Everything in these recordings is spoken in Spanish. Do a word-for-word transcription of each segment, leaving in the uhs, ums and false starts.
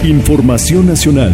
Información nacional.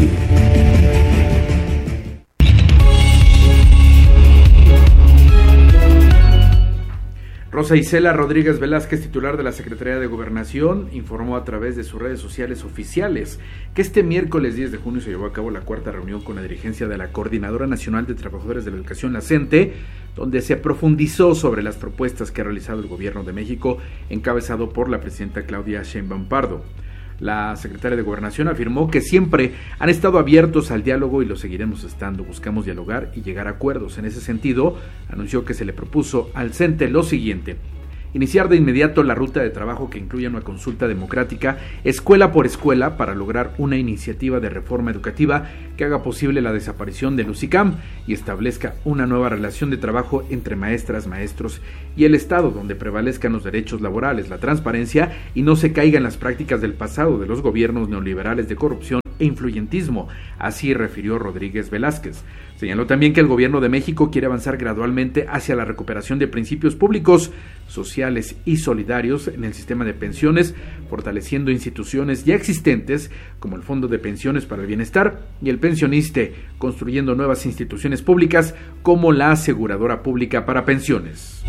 Rosa Isela Rodríguez Velázquez, titular de la Secretaría de Gobernación, informó a través de sus redes sociales oficiales que este miércoles diez de junio se llevó a cabo la cuarta reunión con la dirigencia de la Coordinadora Nacional de Trabajadores de la Educación, la CENTE, donde se profundizó sobre las propuestas que ha realizado el Gobierno de México, encabezado por la presidenta Claudia Sheinbaum Pardo. La secretaria de Gobernación afirmó que siempre han estado abiertos al diálogo y lo seguiremos estando. Buscamos dialogar y llegar a acuerdos. En ese sentido, anunció que se le propuso al CENTE lo siguiente: iniciar de inmediato la ruta de trabajo que incluya una consulta democrática, escuela por escuela, para lograr una iniciativa de reforma educativa que haga posible la desaparición del UCICAM y establezca una nueva relación de trabajo entre maestras, maestros y el Estado, donde prevalezcan los derechos laborales, la transparencia y no se caigan las prácticas del pasado de los gobiernos neoliberales de corrupción e influyentismo. Así refirió Rodríguez Velázquez. Señaló también que el Gobierno de México quiere avanzar gradualmente hacia la recuperación de principios públicos, sociales y solidarios en el sistema de pensiones, fortaleciendo instituciones ya existentes como el Fondo de Pensiones para el Bienestar y el Pensioniste, construyendo nuevas instituciones públicas como la Aseguradora Pública para Pensiones.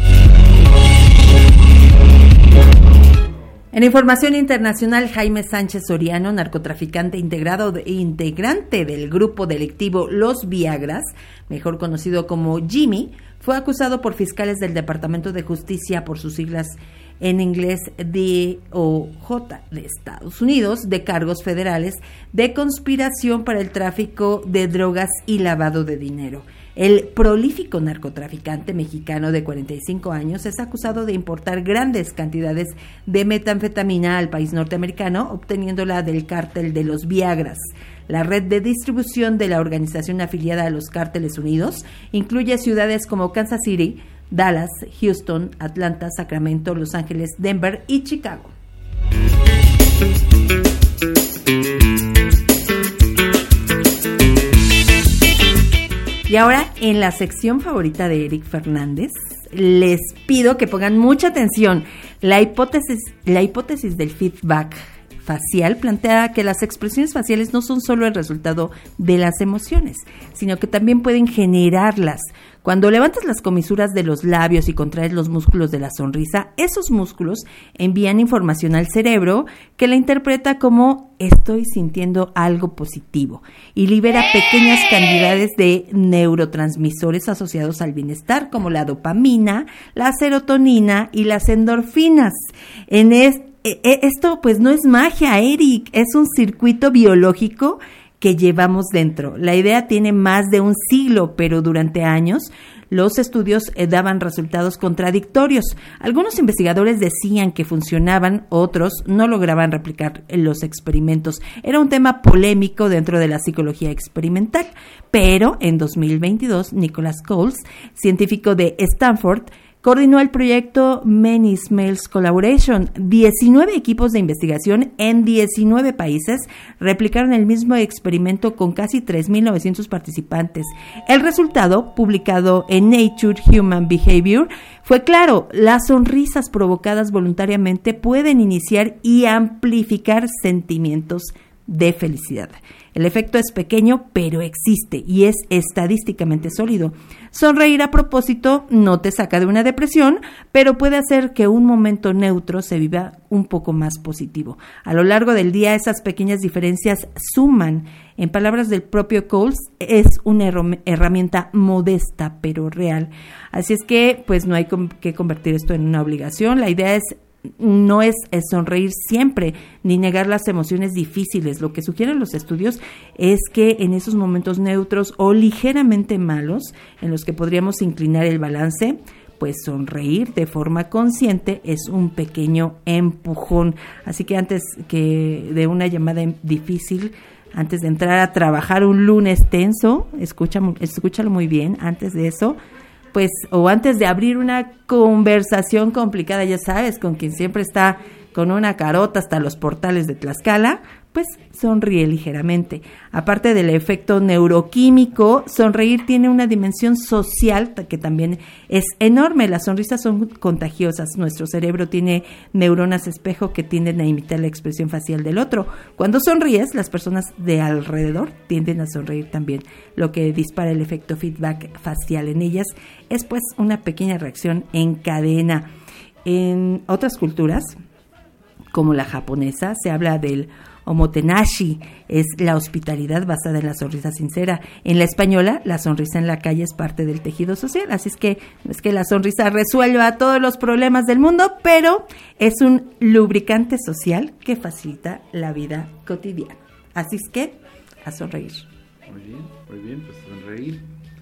En información internacional, Jaime Sánchez Soriano, narcotraficante integrado de, integrante del grupo delictivo Los Viagras, mejor conocido como Jimmy, fue acusado por fiscales del Departamento de Justicia, por sus siglas en inglés D O J, de Estados Unidos, de cargos federales de conspiración para el tráfico de drogas y lavado de dinero. El prolífico narcotraficante mexicano de cuarenta y cinco años es acusado de importar grandes cantidades de metanfetamina al país norteamericano, obteniéndola del cártel de los Viagras. La red de distribución de la organización afiliada a los Cárteles Unidos incluye ciudades como Kansas City, Dallas, Houston, Atlanta, Sacramento, Los Ángeles, Denver y Chicago. Y ahora, en la sección favorita de Eric Fernández, les pido que pongan mucha atención. La hipótesis, la hipótesis del feedback facial plantea que las expresiones faciales no son solo el resultado de las emociones, sino que también pueden generarlas. Cuando levantas las comisuras de los labios y contraes los músculos de la sonrisa, esos músculos envían información al cerebro que la interpreta como estoy sintiendo algo positivo y libera pequeñas cantidades de neurotransmisores asociados al bienestar, como la dopamina, la serotonina y las endorfinas. En este Esto pues no es magia, Eric, es un circuito biológico que llevamos dentro. La idea tiene más de un siglo, pero durante años los estudios eh, daban resultados contradictorios. Algunos investigadores decían que funcionaban, otros no lograban replicar los experimentos. Era un tema polémico dentro de la psicología experimental, pero en dos mil veintidós, Nicholas Coles, científico de Stanford, coordinó el proyecto Many Smiles Collaboration. diecinueve equipos de investigación en diecinueve países replicaron el mismo experimento con casi tres mil novecientos participantes. El resultado, publicado en Nature Human Behavior, fue claro: las sonrisas provocadas voluntariamente pueden iniciar y amplificar sentimientos de felicidad. El efecto es pequeño, pero existe y es estadísticamente sólido. Sonreír a propósito no te saca de una depresión, pero puede hacer que un momento neutro se viva un poco más positivo. A lo largo del día, esas pequeñas diferencias suman. En palabras del propio Coles, es una herramienta modesta, pero real. Así es que, pues, no hay que convertir esto en una obligación. La idea es no es, es sonreír siempre, ni negar las emociones difíciles. Lo que sugieren los estudios es que en esos momentos neutros o ligeramente malos, en los que podríamos inclinar el balance, pues sonreír de forma consciente es un pequeño empujón. Así que antes que de una llamada difícil, antes de entrar a trabajar un lunes tenso, escucha, escúchalo muy bien, antes de eso, pues, o antes de abrir una conversación complicada, ya sabes, con quien siempre está con una carota hasta los portales de Tlaxcala, pues sonríe ligeramente. Aparte del efecto neuroquímico, sonreír tiene una dimensión social que también es enorme. Las sonrisas son contagiosas. Nuestro cerebro tiene neuronas espejo que tienden a imitar la expresión facial del otro. Cuando sonríes, las personas de alrededor tienden a sonreír también, lo que dispara el efecto feedback facial en ellas. Es pues una pequeña reacción en cadena. En otras culturas, como la japonesa, se habla del omotenashi, es la hospitalidad basada en la sonrisa sincera. En la española, la sonrisa en la calle es parte del tejido social, así es que no es que la sonrisa resuelva todos los problemas del mundo, pero es un lubricante social que facilita la vida cotidiana. Así es que, a sonreír. Muy bien, muy bien, pues sonreír.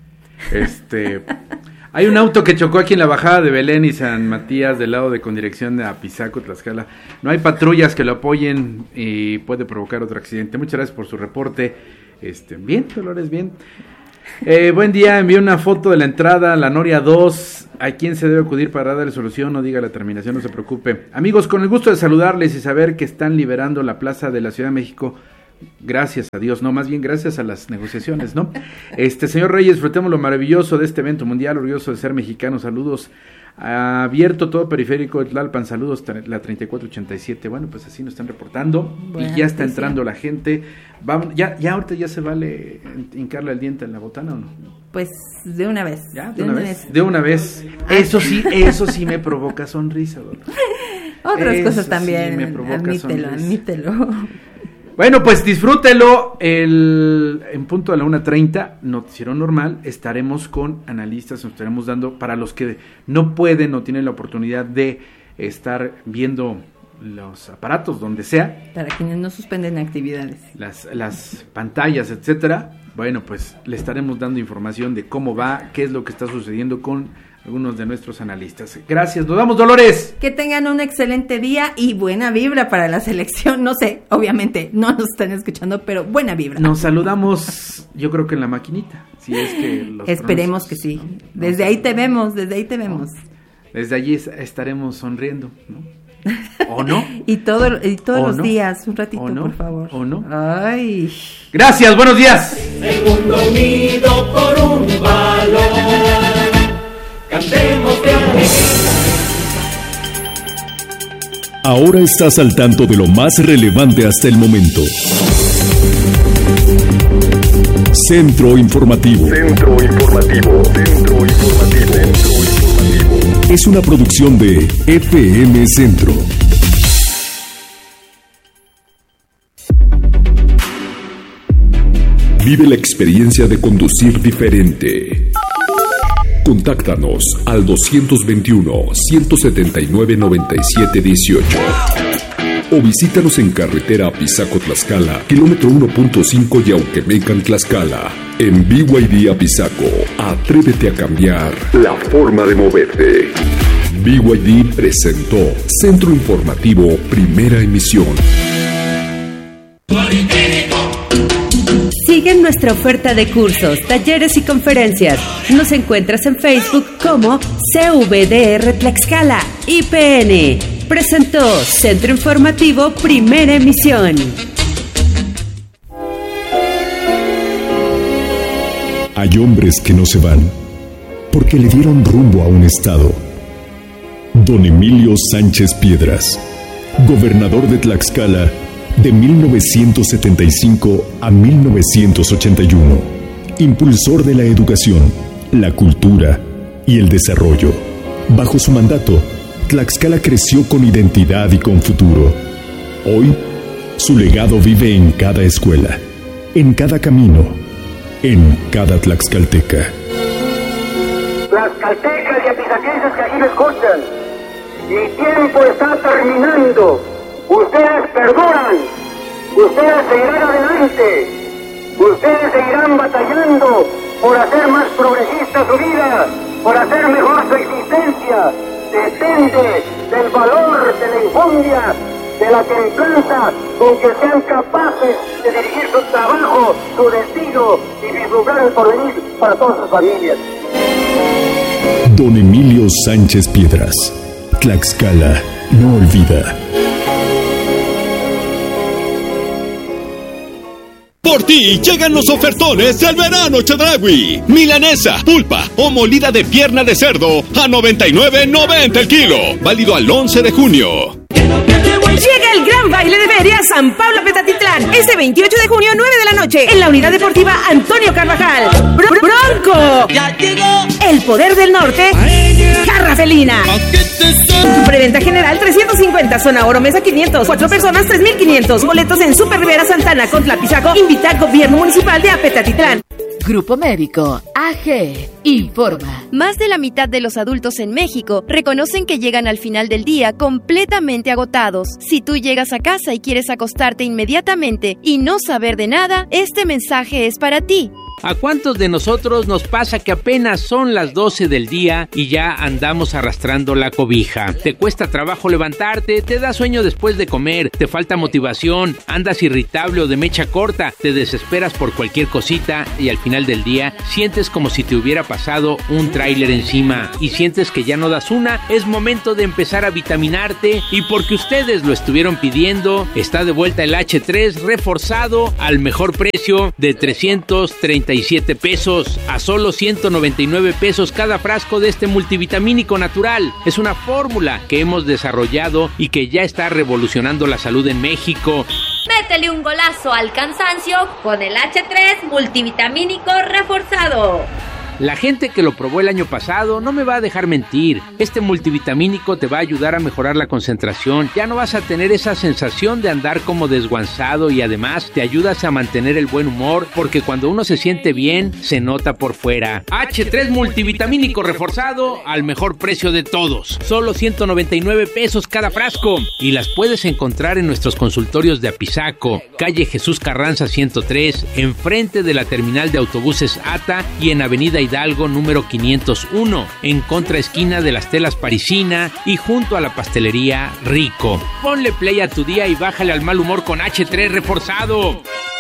Este... Hay un auto que chocó aquí en la bajada de Belén y San Matías del lado de con dirección a Apizaco, Tlaxcala. No hay patrullas que lo apoyen y puede provocar otro accidente. Muchas gracias por su reporte. Este, bien, Dolores, bien. Eh, buen día, envié una foto de la entrada a la Noria dos. ¿A quién se debe acudir para darle solución? No diga la terminación, no se preocupe. Amigos, con el gusto de saludarles y saber que están liberando la plaza de la Ciudad de México. Gracias a Dios, no, más bien gracias a las negociaciones, ¿no? Este, señor Reyes, disfrutemos lo maravilloso de este evento mundial, orgulloso de ser mexicano, saludos. Abierto todo periférico de Tlalpan, saludos, la treinta y cuatro ochenta y siete. Bueno, pues así nos están reportando. Bueno, y ya está entrando la gente. Vamos, ya, ya ahorita ya se vale hincarle el diente en la botana, ¿o no? Pues de una vez. ¿Ya? ¿De, de una, una vez? vez? De una vez. Eso sí, eso sí me provoca sonrisa, ¿verdad? Otras eso cosas también, sí me provoca admítelo, sonrisa. admítelo. Bueno, pues disfrútelo. El, en punto de la una treinta, noticiero normal, estaremos con analistas, nos estaremos dando, para los que no pueden o tienen la oportunidad de estar viendo los aparatos donde sea. Para quienes no suspenden actividades. Las, las pantallas, etcétera. Bueno, pues le estaremos dando información de cómo va, qué es lo que está sucediendo con algunos de nuestros analistas. Gracias, nos vamos, Dolores. Que tengan un excelente día y buena vibra para la selección. No sé, obviamente no nos están escuchando, pero buena vibra. Nos saludamos, yo creo que en la maquinita, si es que los Esperemos que sí. Desde ahí te vemos, desde ahí te vemos. Desde allí estaremos sonriendo, ¿no? ¿O no? y todo, y todos los no? días, un ratito, ¿O no? por favor. ¿O no? Ay. Gracias, buenos días. El mundo unido por un valor. Cantemos de alegría. Ahora estás al tanto de lo más relevante hasta el momento. Centro Informativo. Centro Informativo. Centro Informativo. Centro Informativo. Es una producción de F M Centro. Vive la experiencia de conducir diferente. Contáctanos al dos veintiuno, ciento setenta y nueve, noventa y siete dieciocho o visítanos en carretera Apizaco Tlaxcala, kilómetro uno punto cinco Yauquemecan Tlaxcala. En B Y D Apizaco, atrévete a cambiar la forma de moverte. B Y D presentó Centro Informativo, primera emisión. Sigue nuestra oferta de cursos, talleres y conferencias. Nos encuentras en Facebook como C V D R Tlaxcala I P N. Presentó Centro Informativo, primera emisión. Hay hombres que no se van porque le dieron rumbo a un estado. Don Emilio Sánchez Piedras, gobernador de Tlaxcala de mil novecientos setenta y cinco a mil novecientos ochenta y uno, impulsor de la educación, la cultura y el desarrollo. Bajo su mandato, Tlaxcala creció con identidad y con futuro. Hoy, su legado vive en cada escuela, en cada camino, en cada tlaxcalteca. Tlaxcaltecas y apizaquenses que aquí me escuchan, mi tiempo está terminando. Ustedes perduran, ustedes seguirán adelante, ustedes seguirán batallando por hacer más progresista su vida, por hacer mejor su existencia. Depende del valor, de la enjundia, de la templanza con que sean capaces de dirigir su trabajo, su destino y vislumbrar el porvenir para todas sus familias. Don Emilio Sánchez Piedras, Tlaxcala no olvida. Por ti llegan los ofertones del verano Chedraui. Milanesa, pulpa o molida de pierna de cerdo a noventa y nueve noventa el kilo. Válido al once de junio. Llega el gran baile de feria San Pablo Petatitlán. Este veintiocho de junio, nueve de la noche, en la unidad deportiva Antonio Carvajal. Br- Bronco. Ya llegó. El poder del norte. Garra felina. Preventa general trescientos cincuenta, zona oro mesa quinientos, cuatro personas tres mil quinientos. Boletos en Super Rivera Santana con Tlapizaco. Invita al gobierno municipal de Apetatitlán. Grupo Médico A G informa. Más de la mitad de los adultos en México reconocen que llegan al final del día completamente agotados. Si tú llegas a casa y quieres acostarte inmediatamente y no saber de nada, este mensaje es para ti. ¿A cuántos de nosotros nos pasa que apenas son las doce del día y ya andamos arrastrando la cobija? Te cuesta trabajo levantarte, te da sueño después de comer, te falta motivación, andas irritable o de mecha corta, te desesperas por cualquier cosita y al final del día sientes como si te hubiera pasado un tráiler encima y sientes que ya no das una. Es momento de empezar a vitaminarte y porque ustedes lo estuvieron pidiendo, está de vuelta el hache tres reforzado al mejor precio de trescientos treinta y siete pesos a solo ciento noventa y nueve pesos cada frasco de este multivitamínico natural. Es una fórmula que hemos desarrollado y que ya está revolucionando la salud en México. Métele un golazo al cansancio con el hache tres multivitamínico reforzado. La gente que lo probó el año pasado no me va a dejar mentir. Este multivitamínico te va a ayudar a mejorar la concentración. Ya no vas a tener esa sensación de andar como desguanzado y además te ayudas a mantener el buen humor porque cuando uno se siente bien, se nota por fuera. hache tres multivitamínico reforzado al mejor precio de todos. Solo ciento noventa y nueve pesos cada frasco. Y las puedes encontrar en nuestros consultorios de Apizaco, calle Jesús Carranza ciento tres, enfrente de la terminal de autobuses ATA y en avenida Hidalgo número quinientos uno, en contraesquina de las telas Parisina y junto a la pastelería Rico. Ponle play a tu día y bájale al mal humor con hache tres reforzado.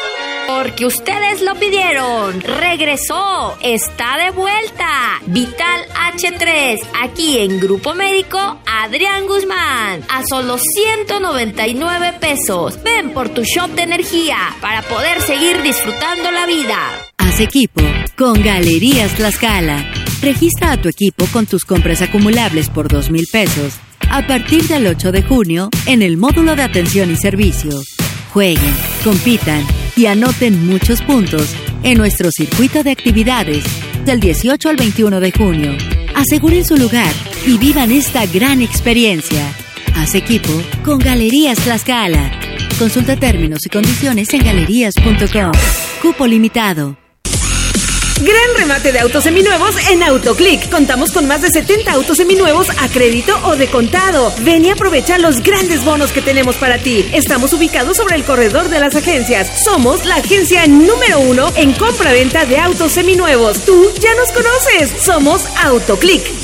Porque ustedes lo pidieron. Regresó. Está de vuelta. Vital hache tres. Aquí en Grupo Médico Adrián Guzmán. A solo ciento noventa y nueve pesos. Ven por tu shot de energía para poder seguir disfrutando la vida. Haz equipo con Galerías Tlaxcala. Registra a tu equipo con tus compras acumulables por dos mil pesos a partir del ocho de junio en el módulo de atención y servicio. Jueguen, compitan y anoten muchos puntos en nuestro circuito de actividades del dieciocho al veintiuno de junio. Aseguren su lugar y vivan esta gran experiencia. Haz equipo con Galerías Tlaxcala. Consulta términos y condiciones en galerías punto com. Cupo limitado. Gran remate de autos seminuevos en Autoclick. Contamos con más de setenta autos seminuevos a crédito o de contado. Ven y aprovecha los grandes bonos que tenemos para ti. Estamos ubicados sobre el corredor de las agencias. Somos la agencia número uno en compra-venta de autos seminuevos. Tú ya nos conoces. Somos Autoclick.